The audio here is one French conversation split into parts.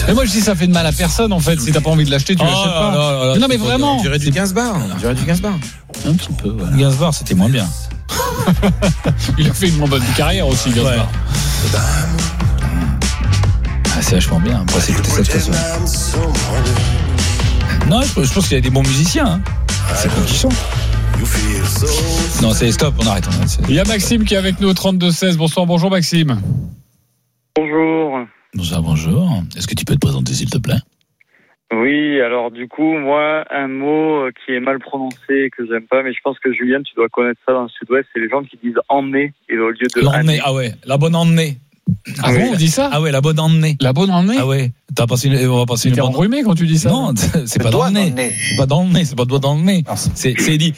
Mais moi je dis ça fait de mal à personne en fait. Si t'as pas envie de l'acheter, tu l'achètes pas. Non mais vraiment. On dirait du Gainsbourg. Un petit peu. Voilà. Gainsbourg, c'était moins bien. Il a fait une bonne carrière aussi, Gainsbourg. Ouais. Ah, c'est vachement bien. On va écouter cette façon. Non, je pense qu'il y a des bons musiciens. Hein. C'est quoi qui sont? Non, c'est stop, on arrête. Il y a Maxime qui est avec nous au 32-16. Bonjour Maxime. Bonjour. Bonjour. Est-ce que tu peux te présenter s'il te plaît? Oui, alors du coup, moi, un mot qui est mal prononcé et que j'aime pas, mais je pense que Julien, tu dois connaître ça dans le sud-ouest, c'est les gens qui disent emmener et au lieu de l'emmener. Ah ouais, la bonne emmenée. Ah bon, on dit ça? Ah ouais, la bonne emmenée. La bonne emmenée? Ah ouais. On va passer une bonne enrhumé quand tu dis ça? Non, c'est pas dans le nez. C'est pas dans le nez, c'est pas doigt dans le nez. C'est dit.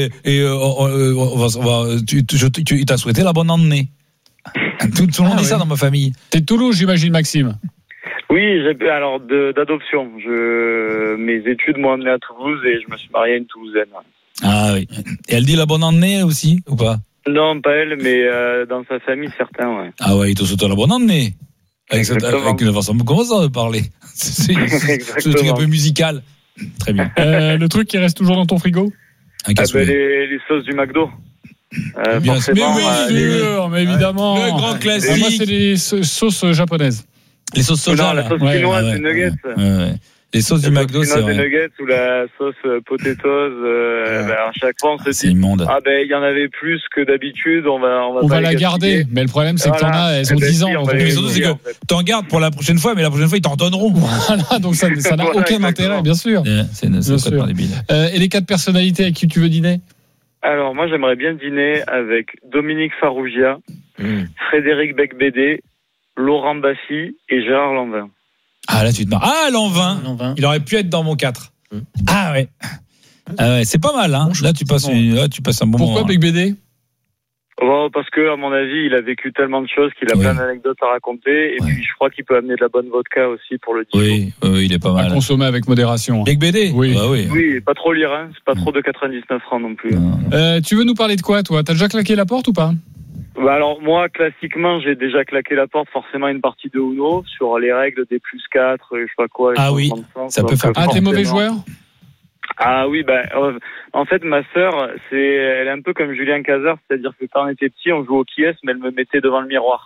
Tu t'as souhaité la bonne emmenée. Tout le monde dit ça dans ma famille. T'es de Toulouse, j'imagine, Maxime. Oui, alors d'adoption. Mes études m'ont amené à Toulouse et je me suis marié à une Toulousaine. Ah oui. Et elle dit la bonne emmenée aussi ou pas? Non, pas elle, mais dans sa famille, certains, ouais. Ah ouais, il te souhaite la bonne emmenée. Avec une façon comme ça de parler. C'est un truc un peu musical. Très bien. Le truc qui reste toujours dans ton frigo? Les sauces du McDo. Bien forcément, mais évidemment. Le grand classique. Moi, c'est les sauces japonaises. Les sauces soja. Non, la sauce chinoise des nuggets. Ouais. Les sauces du McDo, c'est vrai. Des nuggets ou la sauce potatoes, à chaque fois on se dit immonde. il y en avait plus que d'habitude, on va la garder, mais le problème c'est que t'en as, elles ont 10 ans. Mais surtout c'est que t'en gardes pour la prochaine fois, mais la prochaine fois ils t'en donneront. Voilà, donc ça n'a aucun intérêt, bien sûr. C'est complètement débile. Et les 4 personnalités avec qui tu veux dîner? Alors moi j'aimerais bien dîner avec Dominique Farrugia, Frédéric Becbédé, Laurent Baffy et Gérard Lanvin. Ah là tu te marres. Ah Lanvin. Il aurait pu être dans mon 4. Ah ouais. C'est pas mal hein. Là tu passes un bon moment. Pourquoi Becbédé? Parce que à mon avis il a vécu tellement de choses qu'il a plein d'anecdotes à raconter et puis je crois qu'il peut amener de la bonne vodka aussi pour le dîner. Oui, il est pas mal. À consommer avec modération. Becbédé. Oui. Oui, pas trop lire hein. C'est pas trop de 99 francs non plus. Tu veux nous parler de quoi toi? T'as déjà claqué la porte ou pas? Alors moi, classiquement, j'ai déjà claqué la porte, forcément une partie de Uno sur les règles des +4, je sais pas quoi. Ah oui, ça peut faire. Ah, t'es mauvais joueur? Ah oui, en fait, ma sœur, elle est un peu comme Julien Cazard, c'est-à-dire que quand on était petit, on jouait au qui est, mais elle me mettait devant le miroir.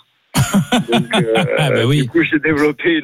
Donc, du coup, j'ai développé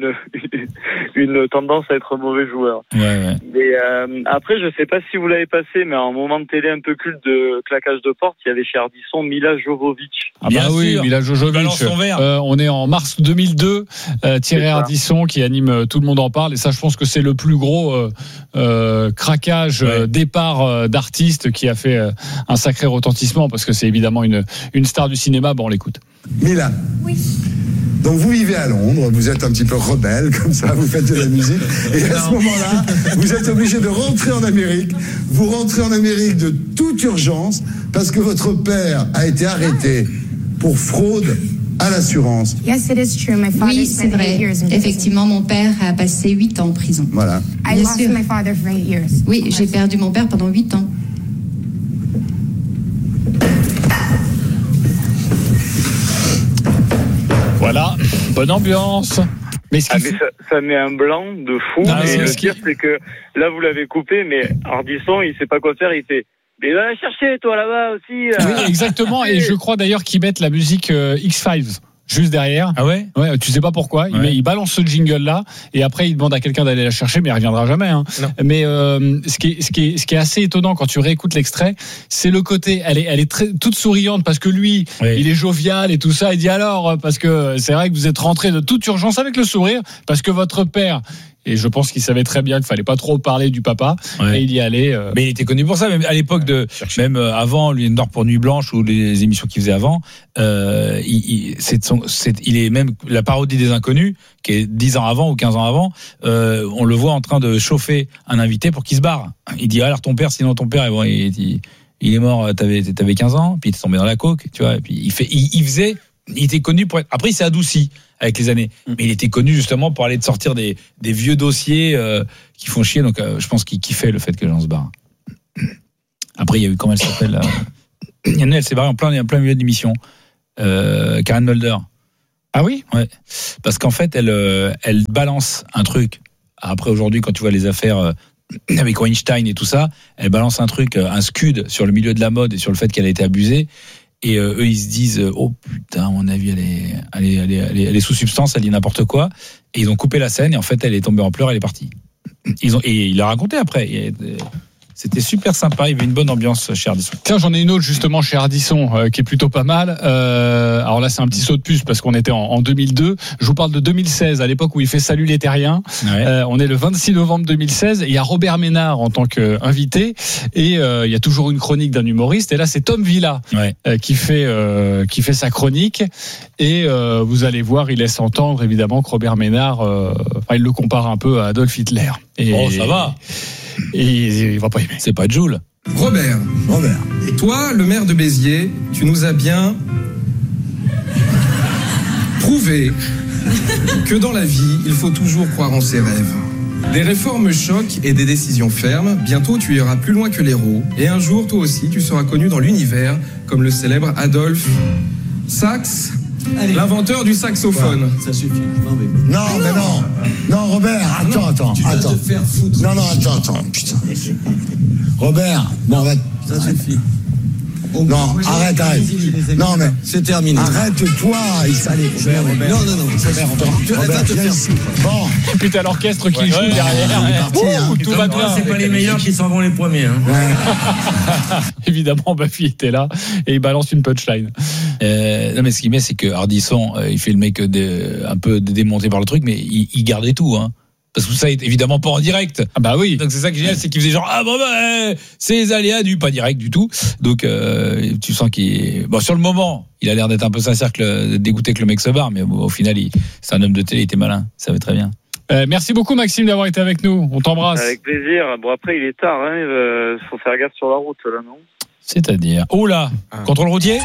une tendance à être mauvais joueur. Ouais. Mais après, je sais pas si vous l'avez passé, mais à un moment de télé un peu culte de claquage de porte, il y avait chez Ardisson Mila Jovovich. Ah bah oui, Mila Jovovich. On est en mars 2002. Thierry Ardisson qui anime Tout le monde en parle. Et ça, je pense que c'est le plus gros craquage, départ d'artiste qui a fait un sacré retentissement parce que c'est évidemment une star du cinéma. Bon, on l'écoute. Mila. Oui. Donc vous vivez à Londres, vous êtes un petit peu rebelle comme ça, vous faites de la musique et à ce moment-là, vous êtes obligé de rentrer en Amérique. Vous rentrez en Amérique de toute urgence parce que votre père a été arrêté pour fraude à l'assurance. Oui, c'est vrai. Effectivement, mon père a passé 8 ans en prison. Voilà. Bien sûr. Oui, j'ai perdu mon père pendant 8 ans. Voilà, bonne ambiance. Mais ça met un blanc de fou. Et le pire, c'est que là, vous l'avez coupé, mais Ardisson, il sait pas quoi faire. Il fait mais va la chercher, toi, là-bas aussi. Oui, exactement. Et je crois d'ailleurs qu'ils mettent la musique X-Files juste derrière. Ah ouais? Ouais, tu sais pas pourquoi. Il balance ce jingle-là et après il demande à quelqu'un d'aller la chercher, mais elle reviendra jamais. Hein. Mais ce qui est assez étonnant quand tu réécoutes l'extrait, c'est le côté. Elle est toute souriante parce que lui, il est jovial et tout ça. Il dit alors parce que c'est vrai que vous êtes rentré de toute urgence avec le sourire parce que votre père. Et je pense qu'il savait très bien qu'il fallait pas trop parler du papa. Et il y allait. Mais il était connu pour ça. Même à l'époque même avant lui Nord pour Nuit Blanche ou les émissions qu'il faisait avant, il est même la parodie des Inconnus qui est 10 ans avant ou 15 ans avant. On le voit en train de chauffer un invité pour qu'il se barre. Il dit alors ton père, sinon ton père, il est mort. T'avais 15 ans, puis il est tombé dans la coke, tu vois. Et puis il était connu pour être. Après, il s'est adouci avec les années, mais il était connu justement pour aller te sortir des vieux dossiers qui font chier. Donc, je pense qu'il kiffait le fait que les gens se barrent. Après, il y a eu comment elle s'appelle elle s'est barrée en plein milieu d'émission. Karen Mulder. Ah oui? Ouais. Parce qu'en fait, elle balance un truc. Après, aujourd'hui, quand tu vois les affaires avec Weinstein et tout ça, elle balance un truc, un scud sur le milieu de la mode et sur le fait qu'elle a été abusée. Et eux, ils se disent, oh putain, à mon avis, elle est sous substance, elle dit n'importe quoi. Et ils ont coupé la scène et en fait, elle est tombée en pleurs, elle est partie. Et il a raconté après. C'était super sympa, il y avait une bonne ambiance chez Ardisson. Tiens, j'en ai une autre justement chez Ardisson qui est plutôt pas mal. Alors là, c'est un petit saut de puce parce qu'on était en 2002. Je vous parle de 2016, à l'époque où il fait Salut les Terriens. Ouais. On est le 26 novembre 2016. Et il y a Robert Ménard en tant qu'invité. Et il y a toujours une chronique d'un humoriste. Et là, c'est Tom Villa qui fait sa chronique. Et vous allez voir, il laisse entendre évidemment que Robert Ménard, il le compare un peu à Adolf Hitler. Et ça va. Et il va pas aimer. C'est pas Joule. Robert. Toi, le maire de Béziers, tu nous as bien prouvé que dans la vie, il faut toujours croire en ses rêves. Des réformes chocs et des décisions fermes, bientôt tu iras plus loin que l'héros. Et un jour, toi aussi, tu seras connu dans l'univers comme le célèbre Adolphe Sax, l'inventeur du saxophone. Ça suffit. Non, Robert, attends. Te faire foutre. Non, attends, putain. Robert, bon, ça suffit. Non, arrête. Non, mais c'est terminé. Arrête-toi, il s'allait. Robert. Non, ça suffit. Robert, te faire foutre. Bon. Et puis t'as l'orchestre qui joue derrière. Tout va bien. C'est pas les meilleurs qui s'en vont les premiers. Hein. Ouais. Évidemment, Baffy était là et il balance une punchline. Non, mais ce qui met, c'est que Ardisson, il fait le mec un peu démonté par le truc, mais il gardait tout, hein. Parce que ça est évidemment pas en direct. Ah bah oui. Donc c'est ça qui est génial, c'est qu'il faisait genre c'est les aléas du pas direct du tout. Donc tu sens qu'il sur le moment, il a l'air d'être un peu sincère dégoûté que le mec se barre, mais au final c'est un homme de télé, il était malin, ça va très bien. Merci beaucoup Maxime d'avoir été avec nous. On t'embrasse. Avec plaisir. Bon après il est tard, hein. Faut faire gaffe sur la route là, non? C'est-à-dire contrôle routier.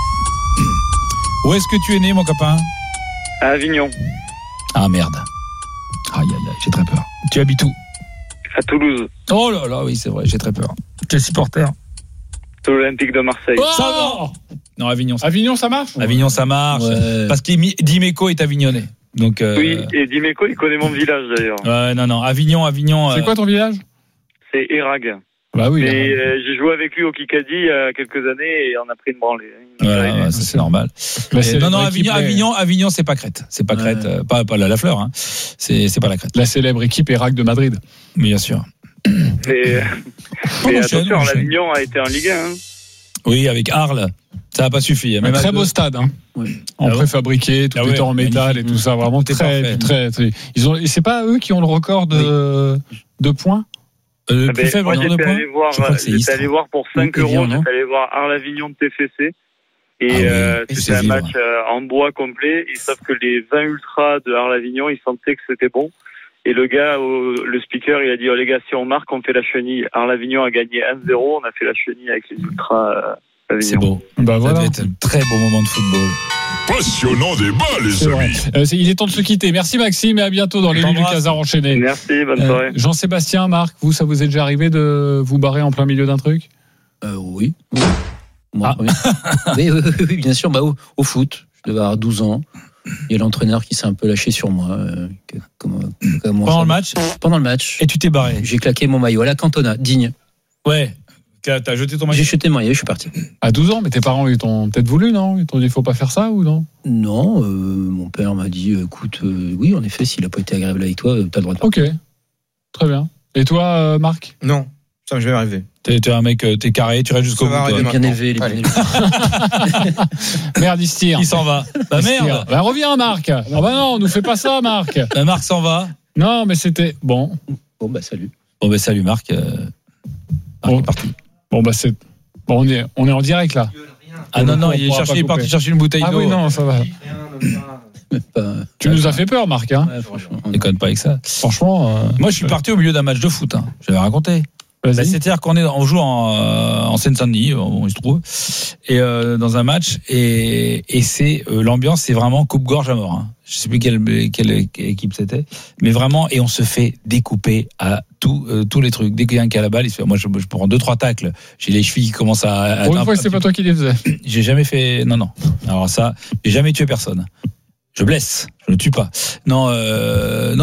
Où est-ce que tu es né, mon copain? À Avignon. Ah merde. Aïe, j'ai très peur. Tu habites où? À Toulouse. Oh là là, oui, c'est vrai, j'ai très peur. Quel supporter? De l'Olympique de Marseille. Oh ça va. Non, Avignon, ça marche. Avignon, ça marche. Ouais. Parce que Dimeco est avignonnais. Donc, oui, et Dimeco, il connaît mon village d'ailleurs. Non. Avignon. C'est quoi ton village? C'est Érag. Bah oui. Et j'ai joué avec lui au Kikadi il y a quelques années et on a pris une branlée. Ouais, ça c'est normal. Non, Avignon, c'est pas Crète. C'est pas Crète, pas la fleur. Hein. C'est pas la Crète. La célèbre équipe Érag de Madrid. Bien sûr. Mais attention, l'Avignon a été en Ligue 1. Hein. Oui, avec Arles. Ça n'a pas suffi. Un très beau stade. Hein. Ouais. En préfabriqué, tout est en métal et tout ça. Vraiment très. C'est pas eux qui ont le record de points? Plus faible moi, j'étais allé voir pour 5 €, j'étais allé voir Arles-Avignon de TFC. Et c'était un match en bois complet. Et sauf que les 20 ultras de Arles-Avignon, ils sentaient que c'était bon. Et le gars, le speaker, il a dit, les gars, si on marque, on fait la chenille. Arles-Avignon a gagné 1-0, on a fait la chenille avec les ultras Avignon. C'est beau. Bah voilà. Ça devait être un très beau moment de football. Passionnant débat, les amis. Il est temps de se quitter. Merci Maxime et à bientôt dans les nuits du Casar enchaîné. Merci, bonne soirée. Jean-Sébastien, Marc, ça vous est déjà arrivé de vous barrer en plein milieu d'un truc? Oui. Oui, bien sûr. Au foot, je devais avoir 12 ans. Il y a l'entraîneur qui s'est un peu lâché sur moi. Pendant le match? Pendant le match. Et tu t'es barré? J'ai claqué mon maillot à la Cantona, Digne. Ouais. T'as jeté ton maillot? J'ai jeté mon maillot, je suis parti. À 12 ans, mais tes parents, ils t'ont peut-être voulu, non? Ils t'ont dit, il faut pas faire ça, ou non? Non, mon père m'a dit, écoute, oui, en effet, s'il a pas été agréable avec toi, t'as le droit de partir. Ok. Très bien. Et toi, Marc? Non, ça, je vais arriver. T'es un mec, t'es carré, tu restes jusqu'au bout. Il est bien élevé, Merde, il se tire. Il s'en va. Bah merde. Bah reviens, Marc. Ah bah non, nous fais pas ça, Marc. Bah Marc s'en va. Non, mais c'était bon. Bon bah salut. Bon bah salut Marc. Marc est parti. Bon bah c'est. Bon, on est en direct là. Ah non, il est parti chercher une bouteille d'eau. Ah oui, non, ça va. Tu nous as fait peur, Marc. Hein. Ouais, franchement. On déconne pas avec ça. Franchement. Moi, je suis parti au milieu d'un match de foot. Hein. J'avais raconté. C'est-à-dire on joue en Seine-Saint-Denis, on se trouve, et dans un match, et c'est l'ambiance, c'est vraiment coupe-gorge à mort. Hein. Je sais plus quelle équipe c'était, mais vraiment, et on se fait découper à tous les trucs. Dès qu'il y a un qui a la balle, il se fait. Moi, je prends 2-3 tacles. J'ai les chevilles qui commencent à. Pour une fois, c'est pas toi qui les faisais. J'ai jamais fait. Non. Alors ça, j'ai jamais tué personne. Je blesse, je ne tue pas. Non,